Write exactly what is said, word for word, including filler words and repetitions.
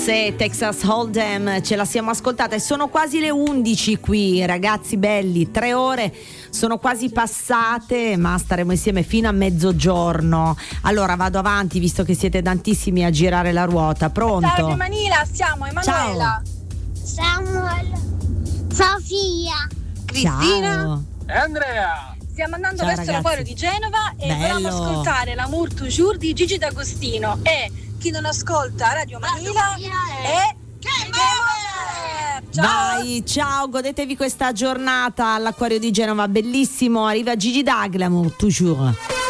Se Texas Hold'em ce la siamo ascoltata e sono quasi le undici qui, ragazzi belli, tre ore sono quasi passate, ma staremo insieme fino a mezzogiorno. Allora vado avanti, visto che siete tantissimi a girare la ruota. Pronto? Ciao Manila, siamo Emanuela. Samuel, Sofia, Cristina Ciao. E Andrea. Stiamo andando Ciao, verso ragazzi. l'aquario di Genova e Bello. volevamo ascoltare l'Amour toujours di Gigi D'Agostino. E chi non ascolta Radio Manila è Ciao. Vai, ciao, godetevi questa giornata all'Acquario di Genova, bellissimo. Arriva Gigi D'Agostino, toujours.